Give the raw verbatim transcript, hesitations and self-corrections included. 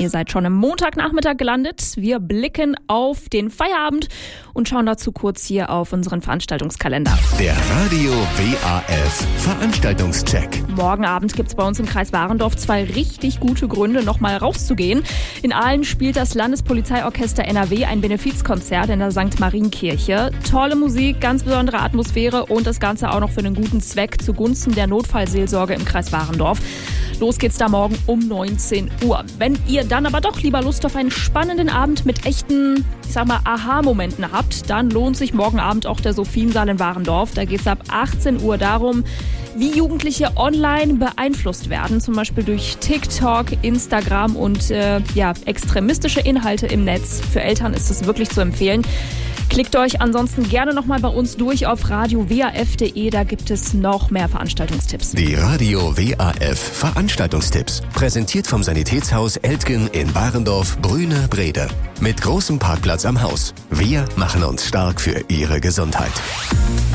Ihr seid schon im Montagnachmittag gelandet. Wir blicken auf den Feierabend und schauen dazu kurz hier auf unseren Veranstaltungskalender. Der Radio W A F Veranstaltungscheck. Morgen Abend gibt es bei uns im Kreis Warendorf zwei richtig gute Gründe, nochmal rauszugehen. In Aalen spielt das Landespolizeiorchester N R W ein Benefizkonzert in der Sankt Marienkirche. Tolle Musik, ganz besondere Atmosphäre und das Ganze auch noch für einen guten Zweck zugunsten der Notfallseelsorge im Kreis Warendorf. Los geht's da morgen um neunzehn Uhr. Wenn ihr dann aber doch lieber Lust auf einen spannenden Abend mit echten, ich sag mal, Aha-Momenten habt, dann lohnt sich morgen Abend auch der Sophiensaal in Warendorf. Da geht's ab achtzehn Uhr darum, wie Jugendliche online beeinflusst werden, zum Beispiel durch TikTok, Instagram und äh, ja, extremistische Inhalte im Netz. Für Eltern ist es wirklich zu empfehlen. Klickt euch ansonsten gerne nochmal bei uns durch auf radio w a f punkt d e, da gibt es noch mehr Veranstaltungstipps. Die Radio W A F Veranstaltungstipps. Präsentiert vom Sanitätshaus Eltgen in Warendorf, Brüne, Brede. Mit großem Parkplatz am Haus. Wir machen uns stark für Ihre Gesundheit.